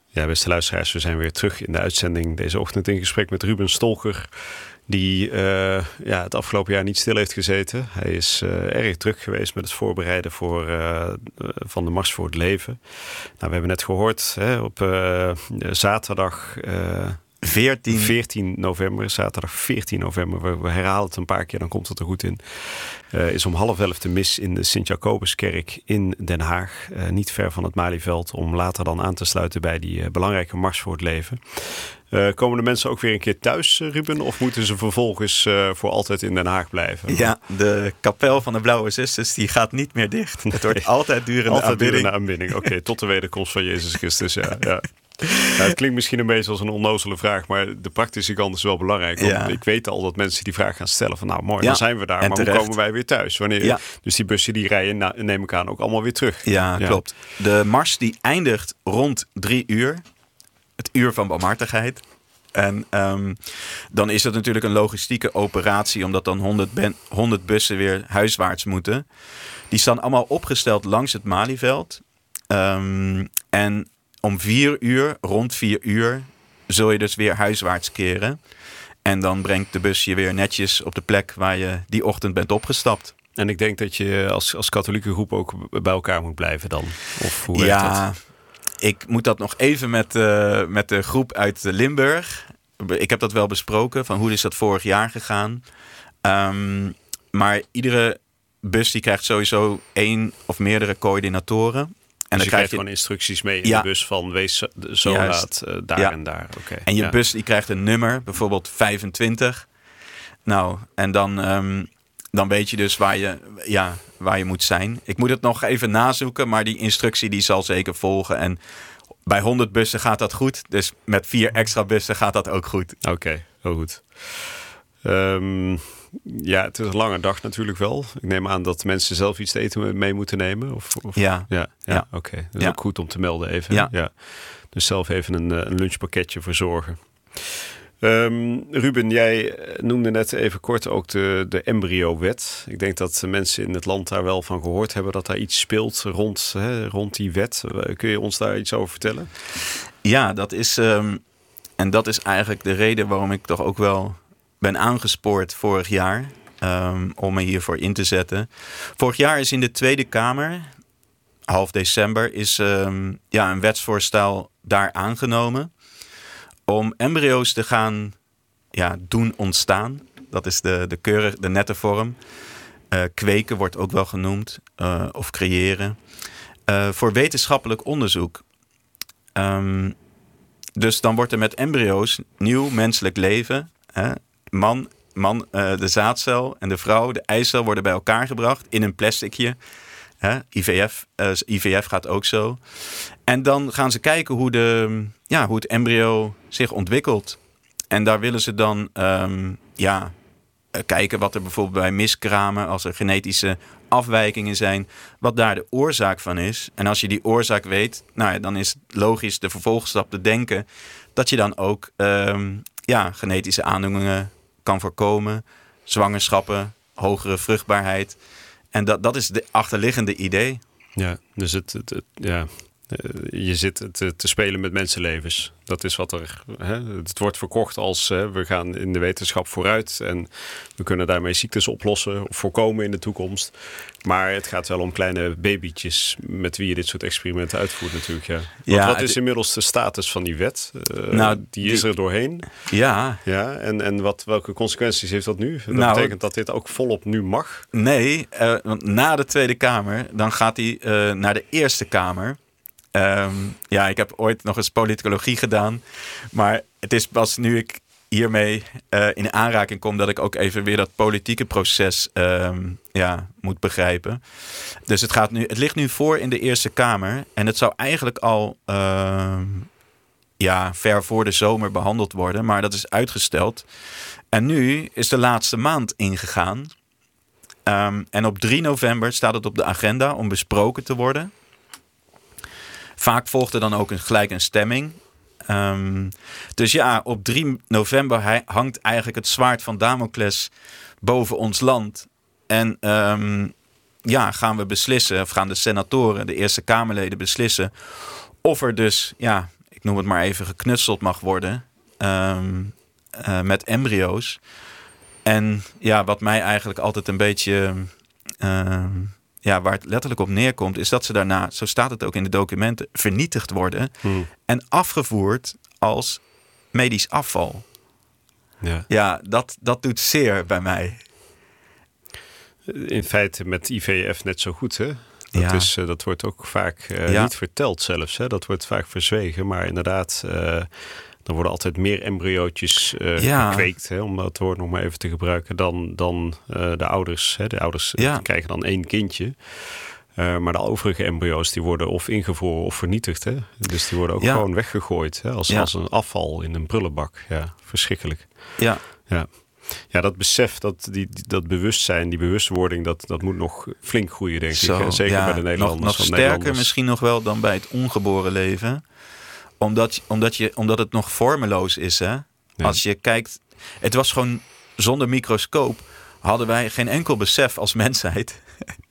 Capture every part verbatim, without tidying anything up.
Ja, beste luisteraars, we zijn weer terug in de uitzending deze ochtend in gesprek met Ruben Stolker, die uh, ja, het afgelopen jaar niet stil heeft gezeten. Hij is uh, erg druk geweest met het voorbereiden voor, uh, van de Mars voor het Leven. Nou, we hebben net gehoord, hè, op uh, zaterdag uh, veertien. veertien november, zaterdag veertien november, we, we herhalen het een paar keer, dan komt het er goed in. Uh, is om half elf de mis in de Sint-Jacobuskerk in Den Haag. Uh, niet ver van het Malieveld, om later dan aan te sluiten bij die uh, belangrijke Mars voor het Leven. Uh, komen de mensen ook weer een keer thuis, Ruben? Of moeten ze vervolgens uh, voor altijd in Den Haag blijven? Ja, de kapel van de Blauwe Zusters die gaat niet meer dicht. Het wordt altijd durende altijd aanbidding. Durende aanbidding. Oké, okay, tot de wederkomst van Jezus Christus. Ja, ja. Nou, het klinkt misschien een beetje als een onnozele vraag, maar de praktische kant is wel belangrijk. Want ja. Ik weet al dat mensen die vraag gaan stellen van nou mooi, ja. dan zijn we daar, en maar terecht. Hoe komen wij weer thuis? Wanneer? Ja. Dus die bussen die rijden, nou, neem ik aan, ook allemaal weer terug. Ja, ja, klopt. De mars die eindigt rond drie uur. Het uur van barmhartigheid. En um, dan is het natuurlijk een logistieke operatie, omdat dan honderd, ben, honderd bussen weer huiswaarts moeten. Die staan allemaal opgesteld langs het Malieveld. Um, en om vier uur, rond vier uur, zul je dus weer huiswaarts keren. En dan brengt de bus je weer netjes op de plek waar je die ochtend bent opgestapt. En ik denk dat je als, als katholieke groep ook bij elkaar moet blijven dan? Of hoe werkt ja, dat? Ik moet dat nog even met, uh, met de groep uit Limburg. Ik heb dat wel besproken, van hoe is dat vorig jaar gegaan. Um, maar iedere bus die krijgt sowieso één of meerdere coördinatoren. En dus dan je krijgt je gewoon instructies mee in ja. de bus van wees zo laat uh, daar ja. en daar. Okay. En je ja. bus die krijgt een nummer, bijvoorbeeld vijfentwintig. Nou, en dan, um, dan weet je dus waar je, ja, waar je moet zijn. Ik moet het nog even nazoeken, maar die instructie die zal zeker volgen. En bij honderd bussen gaat dat goed. Dus met vier extra bussen gaat dat ook goed. Oké, okay, heel goed. Um, ja, het is een lange dag natuurlijk wel. Ik neem aan dat mensen zelf iets te eten mee moeten nemen. Of, of? Ja. Ja, ja, ja. oké. Okay. Dat is ja. ook goed om te melden even. Ja. Ja. Dus zelf even een, een lunchpakketje verzorgen. Um, Ruben, jij noemde net even kort ook de, de embryo-wet. Ik denk dat de mensen in het land daar wel van gehoord hebben dat daar iets speelt rond, hè, rond die wet. Kun je ons daar iets over vertellen? Ja, dat is, um, en dat is eigenlijk de reden waarom ik toch ook wel ben aangespoord vorig jaar um, om me hiervoor in te zetten. Vorig jaar is in de Tweede Kamer, half december, is um, ja, een wetsvoorstel daar aangenomen om embryo's te gaan ja, doen ontstaan. Dat is de, de, keurig, de nette vorm. Uh, kweken wordt ook wel genoemd. Uh, of creëren. Uh, voor wetenschappelijk onderzoek. Um, dus dan wordt er met embryo's nieuw menselijk leven. Hè, man, man uh, de zaadcel en de vrouw, de eicel worden bij elkaar gebracht in een plasticje. Hè, I V F, uh, I V F gaat ook zo. En dan gaan ze kijken hoe, de, ja, hoe het embryo zich ontwikkelt. En daar willen ze dan um, ja, kijken wat er bijvoorbeeld bij miskramen, als er genetische afwijkingen zijn, wat daar de oorzaak van is. En als je die oorzaak weet, nou ja, dan is het logisch de vervolgstap te denken dat je dan ook um, ja, genetische aandoeningen kan voorkomen, zwangerschappen, hogere vruchtbaarheid. En dat, dat is het achterliggende idee. Ja, dus het, het, het ja, je zit te, te spelen met mensenlevens. Dat is wat er. Hè, het wordt verkocht als hè, we gaan in de wetenschap vooruit en we kunnen daarmee ziektes oplossen of voorkomen in de toekomst. Maar het gaat wel om kleine babytjes met wie je dit soort experimenten uitvoert natuurlijk. Ja. Wat, ja, wat is inmiddels de status van die wet? Uh, nou, die is die, er doorheen. Ja. ja en en wat, welke consequenties heeft dat nu? Dat nou, betekent dat dit ook volop nu mag? Nee, uh, want na de Tweede Kamer, dan gaat hij uh, naar de Eerste Kamer. Um, ja, ik heb ooit nog eens politicologie gedaan. Maar het is pas nu ik hiermee uh, in aanraking kom dat ik ook even weer dat politieke proces um, ja, moet begrijpen. Dus het, gaat nu, het ligt nu voor in de Eerste Kamer. En het zou eigenlijk al uh, ja, ver voor de zomer behandeld worden. Maar dat is uitgesteld. En nu is de laatste maand ingegaan. Um, en op drie november staat het op de agenda om besproken te worden. Vaak volgt er dan ook een, gelijk een stemming. Um, dus ja, op drie november hangt eigenlijk het zwaard van Damocles boven ons land. En um, ja, gaan we beslissen, of gaan de senatoren, de Eerste Kamerleden beslissen of er dus, ja, ik noem het maar even, geknutseld mag worden um, uh, met embryo's. En ja, wat mij eigenlijk altijd een beetje, uh, ja, waar het letterlijk op neerkomt, is dat ze daarna, zo staat het ook in de documenten, vernietigd worden hmm. en afgevoerd als medisch afval. Ja, ja dat, dat doet zeer bij mij. In feite met I V F net zo goed, hè? Dat, ja. is, uh, dat wordt ook vaak uh, ja. niet verteld zelfs. Hè? Dat wordt vaak verzwegen. Maar inderdaad, uh, er worden altijd meer embryootjes uh, ja. gekweekt. Hè? Om dat woord nog maar even te gebruiken. Dan, dan uh, de ouders. Hè? De ouders ja. krijgen dan één kindje. Uh, maar de overige embryo's die worden of ingevroren of vernietigd. Hè? Dus die worden ook ja. gewoon weggegooid. Hè? Als, ja. als een afval in een prullenbak. Ja, verschrikkelijk. Ja. Ja. Ja, dat besef, dat, die, dat bewustzijn, die bewustwording, dat, dat moet nog flink groeien, denk Zo, ik. Zeker ja, bij de Nederlanders. Nog, nog sterker Nederlanders. misschien nog wel dan bij het ongeboren leven. Omdat, omdat, je, omdat het nog vormeloos is. Hè? Ja. Als je kijkt, het was gewoon zonder microscoop hadden wij geen enkel besef als mensheid.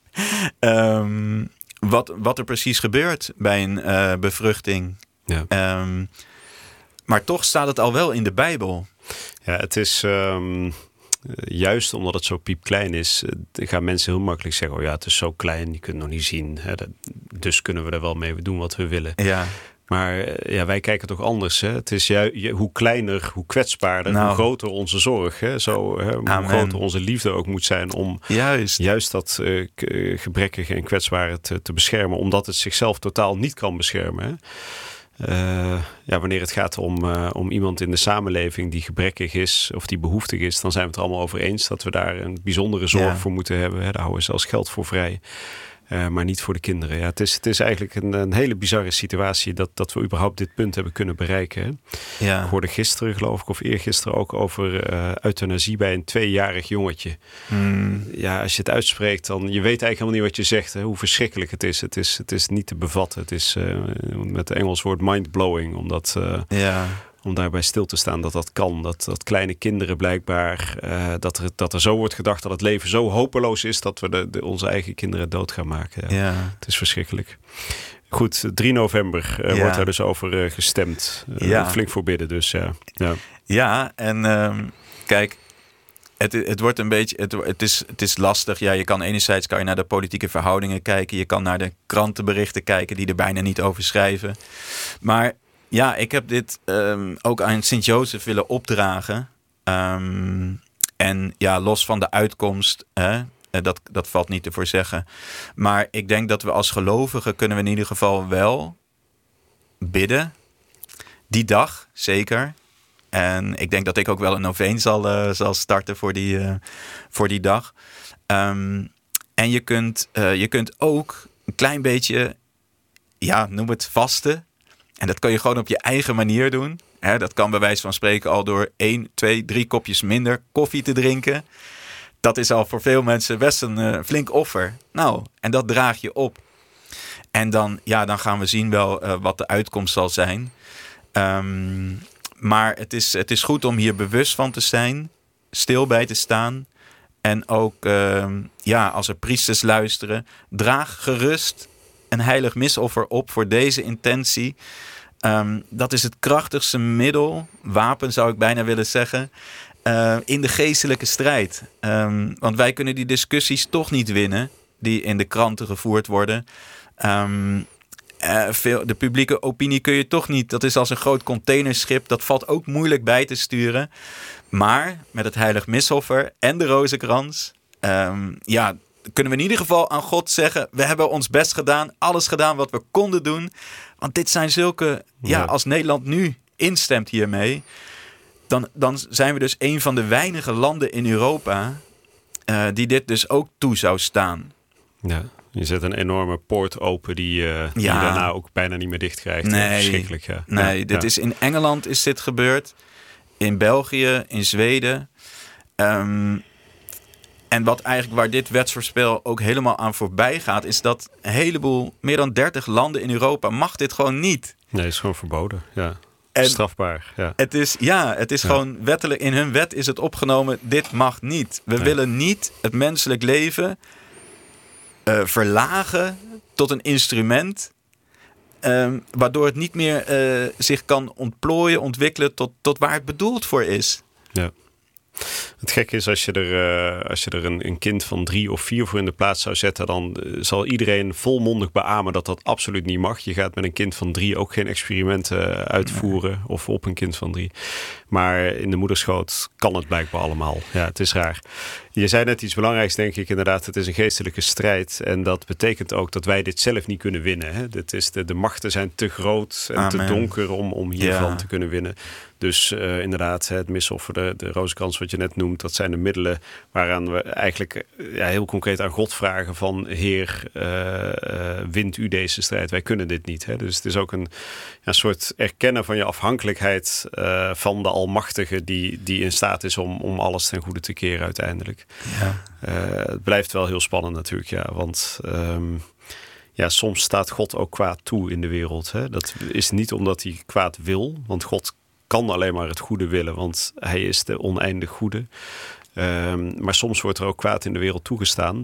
um, wat, wat er precies gebeurt bij een uh, bevruchting. Ja. Um, maar toch staat het al wel in de Bijbel. Ja, het is um, juist omdat het zo piepklein is, gaan mensen heel makkelijk zeggen, oh ja, het is zo klein, je kunt het nog niet zien. Hè, dat, dus kunnen we er wel mee doen wat we willen. Ja. Maar ja, wij kijken toch anders. Hè? Het is ju- hoe kleiner, hoe kwetsbaarder, nou, hoe groter onze zorg. Hè? Zo, hè? Hoe groter onze liefde ook moet zijn om juist, juist dat uh, k- gebrekkige en kwetsbare te, te beschermen. Omdat het zichzelf totaal niet kan beschermen. Hè? Uh, ja, wanneer het gaat om, uh, om iemand in de samenleving die gebrekkig is of die behoeftig is, dan zijn we het er allemaal over eens dat we daar een bijzondere zorg ja. voor moeten hebben. Hè? Daar houden we zelfs geld voor vrij. Uh, maar niet voor de kinderen. Ja, het, is, het is eigenlijk een, een hele bizarre situatie dat, dat we überhaupt dit punt hebben kunnen bereiken. Hè? Ja. Ik hoorde gisteren, geloof ik, of eergisteren ook over uh, euthanasie bij een tweejarig jongetje. Mm. Ja, als je het uitspreekt, dan je weet eigenlijk helemaal niet wat je zegt. Hè? Hoe verschrikkelijk het is. Het is, het is niet te bevatten. Het is uh, met het Engels woord mind-blowing. Omdat... Uh, ja. Om daarbij stil te staan dat dat kan. Dat, dat kleine kinderen blijkbaar... Uh, dat, er, dat er zo wordt gedacht dat het leven zo hopeloos is... dat we de, de, onze eigen kinderen dood gaan maken. Ja. Ja. Het is verschrikkelijk. Goed, drie november uh, ja. wordt daar dus over uh, gestemd. Uh, ja. Flink voor bidden dus, ja. Ja, ja en um, kijk... Het, het wordt een beetje... Het, het, is, het is lastig. Ja, je kan enerzijds kan je naar de politieke verhoudingen kijken. Je kan naar de krantenberichten kijken... die er bijna niet over schrijven. Maar... Ja, ik heb dit um, ook aan Sint-Jozef willen opdragen. Um, en ja, los van de uitkomst, hè, dat, dat valt niet te voor zeggen. Maar ik denk dat we als gelovigen kunnen we in ieder geval wel bidden. Die dag, zeker. En ik denk dat ik ook wel een noveen zal, uh, zal starten voor die, uh, voor die dag. Um, en je kunt, uh, je kunt ook een klein beetje, ja, noem het vasten. En dat kan je gewoon op je eigen manier doen. He, dat kan bij wijze van spreken al door één, twee, drie kopjes minder koffie te drinken. Dat is al voor veel mensen best een uh, flink offer. Nou, en dat draag je op. En dan, ja, dan gaan we zien wel uh, wat de uitkomst zal zijn. Um, maar het is, het is goed om hier bewust van te zijn. Stil bij te staan. En ook, uh, ja, als er priesters luisteren, draag gerust een heilig misoffer op voor deze intentie. Um, dat is het krachtigste middel, wapen zou ik bijna willen zeggen, uh, in de geestelijke strijd. Um, want wij kunnen die discussies toch niet winnen, die in de kranten gevoerd worden. Um, uh, veel, de publieke opinie kun je toch niet, dat is als een groot containerschip, dat valt ook moeilijk bij te sturen. Maar met het heilig misoffer en de rozenkrans, um, ja, kunnen we in ieder geval aan God zeggen, we hebben ons best gedaan, alles gedaan wat we konden doen. Want dit zijn zulke, ja, als Nederland nu instemt hiermee, dan, dan zijn we dus een van de weinige landen in Europa uh, die dit dus ook toe zou staan. Ja, je zet een enorme poort open die, uh, die ja. je daarna ook bijna niet meer dicht krijgt. Nee, verschrikkelijk, ja. Nee, ja, dit ja. is in Engeland is dit gebeurd, in België, in Zweden. Um, En wat eigenlijk waar dit wetsvoorspel ook helemaal aan voorbij gaat, is dat een heleboel, meer dan dertig landen in Europa mag dit gewoon niet. Nee, het is gewoon verboden. Ja. En strafbaar. Ja, het is, ja, het is ja. gewoon wettelijk, in hun wet is het opgenomen, dit mag niet. We nee. willen niet het menselijk leven uh, verlagen tot een instrument Um, waardoor het niet meer uh, zich kan ontplooien, ontwikkelen tot, tot waar het bedoeld voor is. Ja. Het gekke is, als je er, uh, als je er een, een kind van drie of vier voor in de plaats zou zetten, dan uh, zal iedereen volmondig beamen dat dat absoluut niet mag. Je gaat met een kind van drie ook geen experimenten uitvoeren nee. of op een kind van drie. Maar in de moederschoot kan het blijkbaar allemaal. Ja, het is raar. Je zei net iets belangrijks, denk ik inderdaad. Het is een geestelijke strijd. En dat betekent ook dat wij dit zelf niet kunnen winnen. Hè? Dit is de, de machten zijn te groot en Amen. te donker om, om hiervan ja. te kunnen winnen. Dus uh, inderdaad, het missoffer, de, de rozenkrans wat je net noemt, dat zijn de middelen waaraan we eigenlijk ja, heel concreet aan God vragen van Heer, uh, uh, wint u deze strijd? Wij kunnen dit niet. Hè? Dus het is ook een ja, soort erkennen van je afhankelijkheid uh, van de Almachtige die, die in staat is om, om alles ten goede te keren uiteindelijk. Ja. Uh, het blijft wel heel spannend natuurlijk, ja, want um, ja, soms staat God ook kwaad toe in de wereld. Hè? Dat is niet omdat hij kwaad wil, want God kan alleen maar het goede willen, want hij is de oneindig goede. Um, maar soms wordt er ook kwaad in de wereld toegestaan,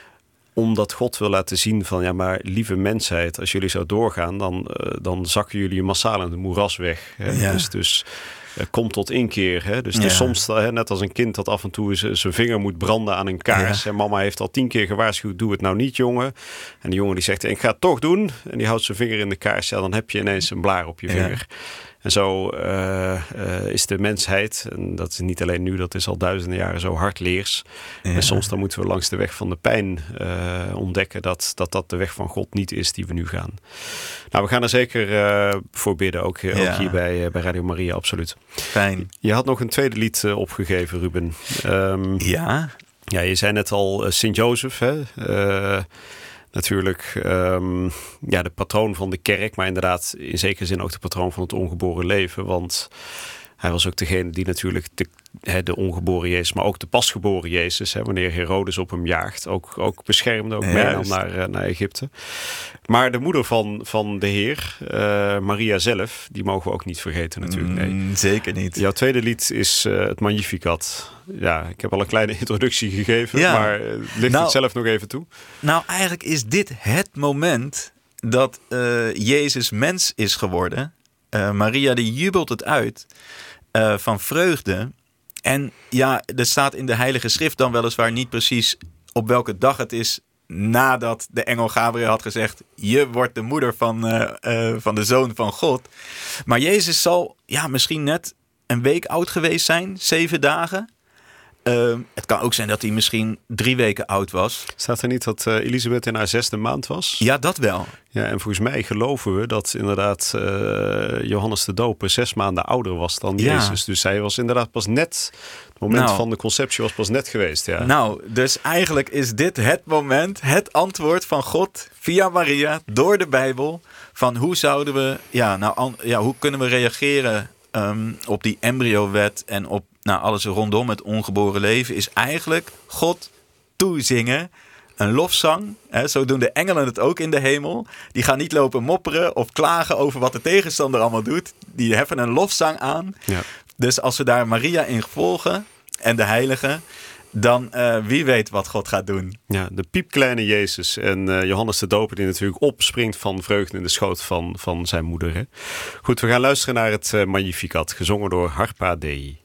omdat God wil laten zien van, ja, maar lieve mensheid, als jullie zo doorgaan, dan, uh, dan zakken jullie massaal in het moeras weg. Hè? Ja. Dus, dus uh, kom tot inkeer. Hè? Dus, ja. dus soms, uh, net als een kind dat af en toe z- zijn vinger moet branden aan een kaars. Ja. En mama heeft al tien keer gewaarschuwd, doe het nou niet, jongen. En de jongen die zegt, ik ga het toch doen. En die houdt zijn vinger in de kaars. Ja, dan heb je ineens een blaar op je vinger. Ja. En zo uh, uh, is de mensheid, en dat is niet alleen nu, dat is al duizenden jaren zo hardleers. Ja. En soms dan moeten we langs de weg van de pijn uh, ontdekken dat, dat dat de weg van God niet is die we nu gaan. Nou, we gaan er zeker uh, voor bidden, ook, ja. ook hier bij, uh, bij Radio Maria, absoluut. Fijn. Je had nog een tweede lied uh, opgegeven, Ruben. Um, ja. Ja, je zei net al uh, Sint-Jozef, hè? Uh, Natuurlijk um, ja, de patroon van de kerk, maar inderdaad in zekere zin ook de patroon van het ongeboren leven. Want hij was ook degene die natuurlijk de, he, de ongeboren Jezus, maar ook de pasgeboren Jezus, he, wanneer Herodes op hem jaagt, ook, ook beschermde, ook meenam naar, uh, naar Egypte. Maar de moeder van, van de Heer, uh, Maria zelf, die mogen we ook niet vergeten natuurlijk. Nee. Mm, zeker niet. Jouw tweede lied is uh, het Magnificat. Ja, ik heb al een kleine introductie gegeven, ja. maar uh, ligt nou, het zelf nog even toe? Nou, eigenlijk is dit het moment dat uh, Jezus mens is geworden. Uh, Maria die jubelt het uit uh, van vreugde. En ja, er staat in de Heilige Schrift dan weliswaar niet precies op welke dag het is nadat de engel Gabriel had gezegd, je wordt de moeder van, uh, uh, van de Zoon van God. Maar Jezus zal ja, misschien net een week oud geweest zijn, zeven dagen. Uh, het kan ook zijn dat hij misschien drie weken oud was. Staat er niet dat uh, Elisabeth in haar zesde maand was? Ja, dat wel. Ja, en volgens mij geloven we dat inderdaad uh, Johannes de Doper zes maanden ouder was dan ja. Jezus. Dus hij was inderdaad pas net, het moment nou, van de conceptie was pas net geweest. Ja. Nou, dus eigenlijk is dit het moment, het antwoord van God via Maria door de Bijbel. Van hoe zouden we, ja, nou, an, ja, hoe kunnen we reageren um, op die embryo-wet en op nou, alles rondom het ongeboren leven, is eigenlijk God toezingen. Een lofzang. Hè, zo doen de engelen het ook in de hemel. Die gaan niet lopen mopperen of klagen over wat de tegenstander allemaal doet. Die heffen een lofzang aan. Ja. Dus als we daar Maria in volgen en de heiligen, dan uh, wie weet wat God gaat doen. Ja, de piepkleine Jezus en uh, Johannes de Doper die natuurlijk opspringt van vreugde in de schoot van, van zijn moeder. Hè? Goed, we gaan luisteren naar het uh, Magnificat, gezongen door Harpa Dei.